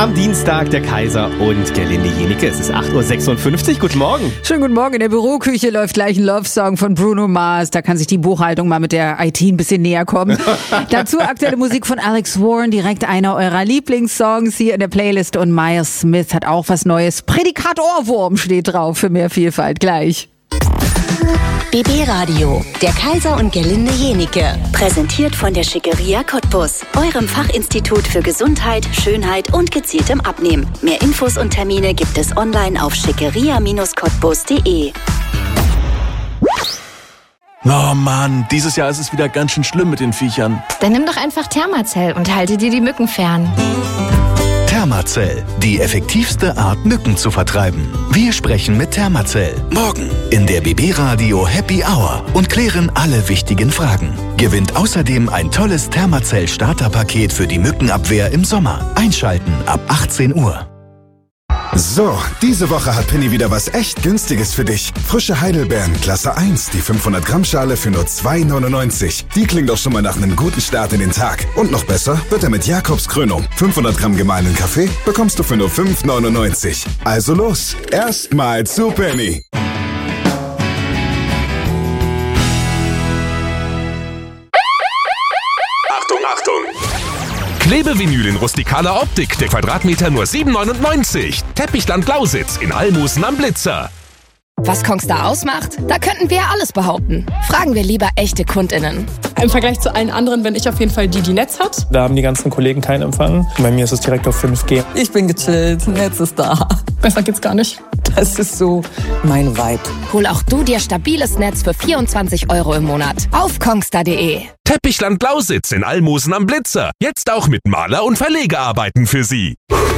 Am Dienstag der Kaiser und Gerlinde Jenike. Es ist 8.56 Uhr. Guten Morgen. Schönen guten Morgen. In der Büroküche läuft gleich ein Love-Song von Bruno Mars. Da kann sich die Buchhaltung mal mit der IT ein bisschen näher kommen. Dazu aktuelle Musik von Alex Warren, direkt einer eurer Lieblingssongs hier in der Playlist. Und Miles Smith hat auch was Neues. Prädikat Ohrwurm steht drauf für mehr Vielfalt gleich. BB Radio, der Kaiser und Gerlinde Jenike. Präsentiert von der Schickeria Cottbus, eurem Fachinstitut für Gesundheit, Schönheit und gezieltem Abnehmen. Mehr Infos und Termine gibt es online auf schickeria-cottbus.de. Oh Mann, dieses Jahr ist es wieder ganz schön schlimm mit den Viechern. Dann nimm doch einfach Thermacell und halte dir die Mücken fern. Thermacell, die effektivste Art, Mücken zu vertreiben. Wir sprechen mit Thermacell. Morgen in der BB Radio Happy Hour und klären alle wichtigen Fragen. Gewinnt außerdem ein tolles Thermacell Starterpaket für die Mückenabwehr im Sommer. Einschalten ab 18 Uhr. So, diese Woche hat Penny wieder was echt Günstiges für dich. Frische Heidelbeeren, Klasse 1, die 500 Gramm Schale für nur 2,99. Die klingt doch schon mal nach einem guten Start in den Tag. Und noch besser wird er mit Jakobskrönung. 500 Gramm gemahlenen Kaffee bekommst du für nur 5,99. Also los, erstmal zu Penny. Achtung! Klebevinyl in rustikaler Optik, der Quadratmeter nur 7,99. Teppichland Lausitz in Almosen am Blitzer. Was Kongstar ausmacht? Da könnten wir ja alles behaupten. Fragen wir lieber echte KundInnen. Im Vergleich zu allen anderen bin ich auf jeden Fall die Netz hat. Da haben die ganzen Kollegen keinen Empfang. Bei mir ist es direkt auf 5G. Ich bin gechillt, Netz ist da. Besser geht's gar nicht. Das ist so mein Vibe. Hol auch du dir stabiles Netz für 24 € im Monat auf kongstar.de. Teppichland Lausitz in Almosen am Blitzer. Jetzt auch mit Maler- und Verlegearbeiten für Sie.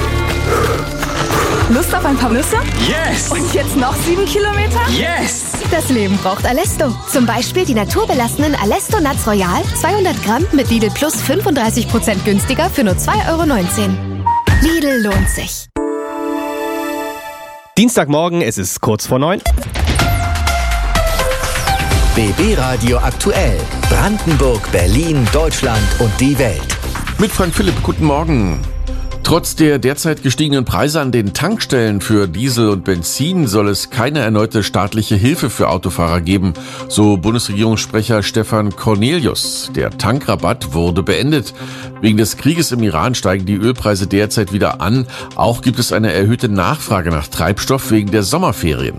Lust auf ein paar Nüsse? Yes! Und jetzt noch 7 Kilometer? Yes! Das Leben braucht Alesto. Zum Beispiel die naturbelassenen Alesto Nuts Royal, 200 Gramm mit Lidl Plus 35% günstiger für nur 2,19 €. Lidl lohnt sich. Dienstagmorgen, es ist kurz vor 9. BB Radio aktuell. Brandenburg, Berlin, Deutschland und die Welt. Mit Frank Philipp, guten Morgen. Trotz der derzeit gestiegenen Preise an den Tankstellen für Diesel und Benzin soll es keine erneute staatliche Hilfe für Autofahrer geben, so Bundesregierungssprecher Stefan Cornelius. Der Tankrabatt wurde beendet. Wegen des Krieges im Iran steigen die Ölpreise derzeit wieder an. Auch gibt es eine erhöhte Nachfrage nach Treibstoff wegen der Sommerferien.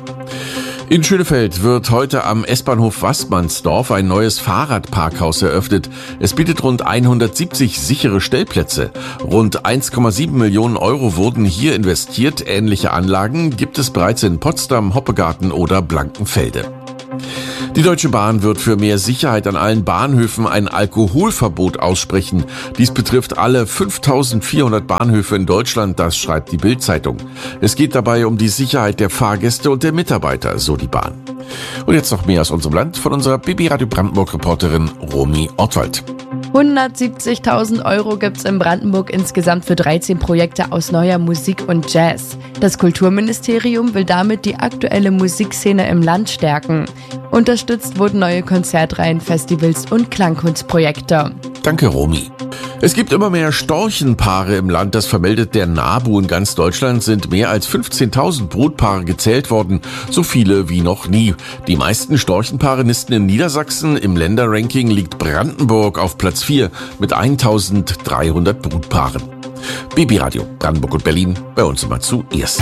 In Schönefeld wird heute am S-Bahnhof Waßmannsdorf ein neues Fahrradparkhaus eröffnet. Es bietet rund 170 sichere Stellplätze. Rund 1,7 Millionen € wurden hier investiert. Ähnliche Anlagen gibt es bereits in Potsdam, Hoppegarten oder Blankenfelde. Die Deutsche Bahn wird für mehr Sicherheit an allen Bahnhöfen ein Alkoholverbot aussprechen. Dies betrifft alle 5.400 Bahnhöfe in Deutschland, das schreibt die Bild-Zeitung. Es geht dabei um die Sicherheit der Fahrgäste und der Mitarbeiter, so die Bahn. Und jetzt noch mehr aus unserem Land von unserer BB Radio Brandenburg-Reporterin Romy Ortwald. 170.000 € gibt's in Brandenburg insgesamt für 13 Projekte aus neuer Musik und Jazz. Das Kulturministerium will damit die aktuelle Musikszene im Land stärken. Unterstützt wurden neue Konzertreihen, Festivals und Klangkunstprojekte. Danke, Romy. Es gibt immer mehr Storchenpaare im Land, das vermeldet der NABU. In ganz Deutschland sind mehr als 15.000 Brutpaare gezählt worden, so viele wie noch nie. Die meisten Storchenpaare nisten in Niedersachsen. Im Länderranking liegt Brandenburg auf Platz 4 mit 1.300 Brutpaaren. BB Radio Brandenburg und Berlin, bei uns immer zuerst.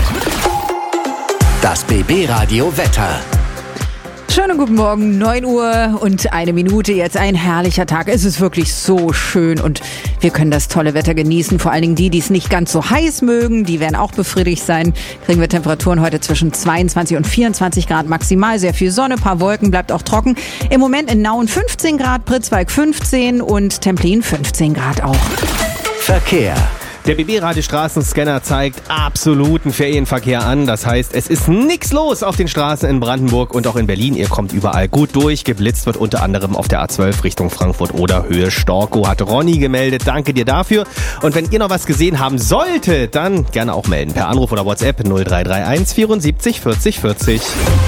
Das BB Radio Wetter. Schönen guten Morgen, 9 Uhr und 1 Minute, jetzt ein herrlicher Tag. Es ist wirklich so schön und wir können das tolle Wetter genießen. Vor allen Dingen die es nicht ganz so heiß mögen, die werden auch befriedigt sein. Kriegen wir Temperaturen heute zwischen 22 und 24 Grad maximal. Sehr viel Sonne, paar Wolken, bleibt auch trocken. Im Moment in Nauen 15 Grad, Pritzwalk 15 und Templin 15 Grad auch. Verkehr. Der BB-Radio-Straßenscanner zeigt absoluten Ferienverkehr an. Das heißt, es ist nichts los auf den Straßen in Brandenburg und auch in Berlin. Ihr kommt überall gut durch. Geblitzt wird unter anderem auf der A12 Richtung Frankfurt oder Höhe Storkow, hat Ronny gemeldet. Danke dir dafür. Und wenn ihr noch was gesehen haben solltet, dann gerne auch melden. Per Anruf oder WhatsApp 0331 74 40 40.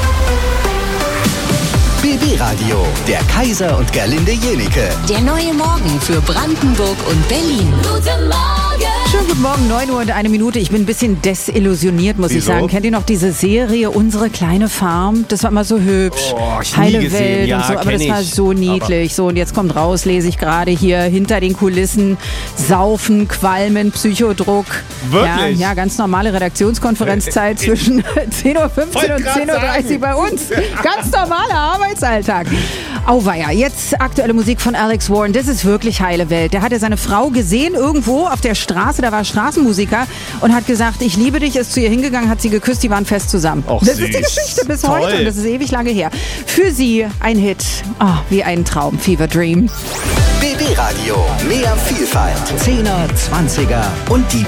BB Radio, der Kaiser und Gerlinde Jenike. Der neue Morgen für Brandenburg und Berlin. Guten Morgen. Schönen guten Guten Morgen, 9 Uhr und 1 Minute. Ich bin ein bisschen desillusioniert, muss ich sagen. Kennt ihr noch diese Serie Unsere kleine Farm? Das war immer so hübsch. Heile Welt ja, und so, aber das war so niedlich. So, und jetzt kommt raus, lese ich gerade hier, hinter den Kulissen, Saufen, Qualmen, Psychodruck. Wirklich? Ja, ganz normale Redaktionskonferenzzeit zwischen 10.15 Uhr und 10.30 Uhr bei uns. Ganz normaler Arbeitsalltag. Auweia, jetzt aktuelle Musik von Alex Warren. Das ist wirklich heile Welt. Der hatte seine Frau gesehen irgendwo auf der Straße, da war Straßenmusiker und hat gesagt, ich liebe dich, ist zu ihr hingegangen, hat sie geküsst, die waren fest zusammen. Och, das süß. ist die Geschichte bis Toll. heute und das ist ewig lange her. Für sie ein Hit, wie ein Traum, Fever Dream. BB Radio, mehr Vielfalt, 10er, 20er und die